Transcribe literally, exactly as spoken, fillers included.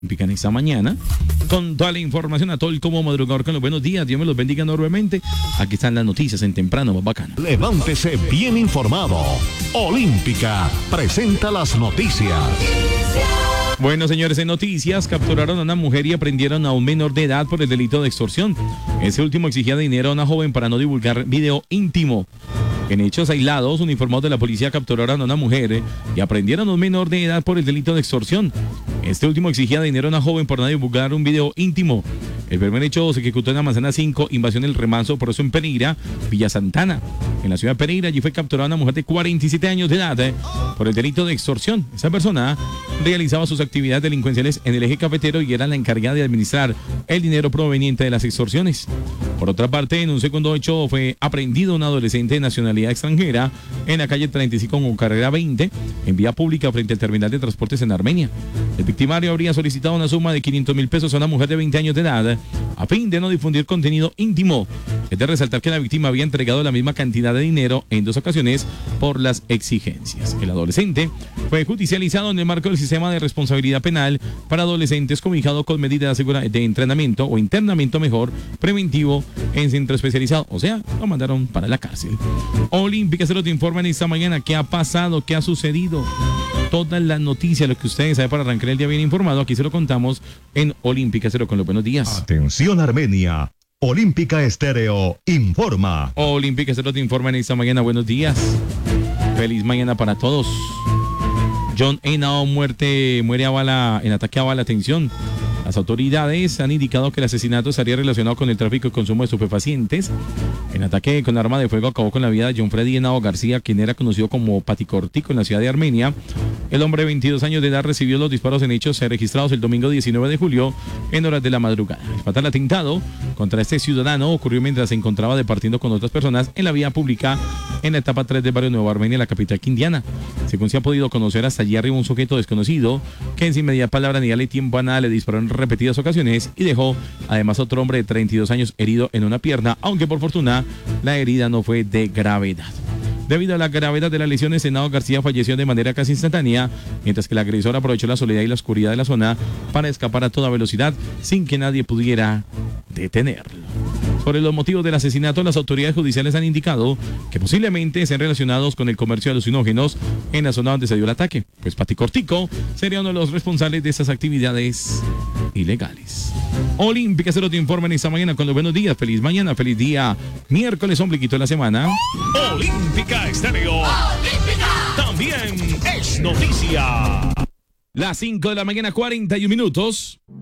Pican esta mañana con toda la información a todo el como madrugador con los buenos días. Dios me los bendiga enormemente. Aquí están las noticias en temprano, más bacano. Levántese bien informado. Olímpica presenta las noticias. Bueno, señores, en noticias, capturaron a una mujer y aprendieron a un menor de edad por el delito de extorsión. Ese último exigía dinero a una joven para no divulgar video íntimo. En hechos aislados, uniformados de la policía capturaron a una mujer y aprendieron a un menor de edad por el delito de extorsión. Este último exigía dinero a una joven por no divulgar un video íntimo. El primer hecho se ejecutó en la manzana cinco, invasión del Remanso, por eso en Pereira, Villa Santana. En la ciudad de Pereira, allí fue capturada una mujer de cuarenta y siete años de edad eh, por el delito de extorsión. Esa persona realizaba sus actividades delincuenciales en el eje cafetero y era la encargada de administrar el dinero proveniente de las extorsiones. Por otra parte, en un segundo hecho fue aprehendido un adolescente de nacionalidad extranjera en la calle treinta y cinco con carrera veinte, en vía pública frente al terminal de transportes en Armenia. El victimario habría solicitado una suma de quinientos mil pesos a una mujer de veinte años de edad a fin de no difundir contenido íntimo. Es de resaltar que la víctima había entregado la misma cantidad de dinero en dos ocasiones por las exigencias. El adolescente fue judicializado en el marco del sistema de responsabilidad penal para adolescentes cobijado con medidas de entrenamiento o internamiento mejor preventivo en centro especializado. O sea, lo mandaron para la cárcel. Olímpica se lo te informan esta mañana qué ha pasado, qué ha sucedido. Todas las noticias, lo que ustedes saben para arrancar el día bien informado, aquí se lo contamos en Olímpica Cero con los buenos días. Atención Armenia, Olímpica Estéreo informa. Olímpica Cero te informa en esta mañana, buenos días. Feliz mañana para todos. John Henao muerte, muere a bala, en ataque a bala, atención. Las autoridades han indicado que el asesinato estaría relacionado con el tráfico y consumo de estupefacientes. El ataque con arma de fuego acabó con la vida de John Freddy Henao García, quien era conocido como Paticortico en la ciudad de Armenia. El hombre de veintidós años de edad recibió los disparos en hechos registrados el domingo diecinueve de julio en horas de la madrugada. El fatal atentado contra este ciudadano ocurrió mientras se encontraba departiendo con otras personas en la vía pública en la etapa tres del barrio Nueva Armenia, la capital quindiana. Según se ha podido conocer, hasta allí arriba un sujeto desconocido que sin media palabra ni darle tiempo a nada le disparó en repetidas ocasiones y dejó además a otro hombre de treinta y dos años herido en una pierna, aunque por fortuna la herida no fue de gravedad. Debido a la gravedad de las lesiones, Henao García falleció de manera casi instantánea, mientras que el agresor aprovechó la soledad y la oscuridad de la zona para escapar a toda velocidad sin que nadie pudiera detenerlo. Sobre los motivos del asesinato, las autoridades judiciales han indicado que posiblemente sean relacionados con el comercio de alucinógenos en la zona donde se dio el ataque, pues Paticortico sería uno de los responsables de estas actividades ilegales. Olímpica se lo te informan esta mañana con los buenos días. Feliz mañana, feliz día. Miércoles, ombliguito de la semana. Olímpica Estéreo. Olímpica también es noticia. Las cinco de la mañana, cuarenta y un minutos.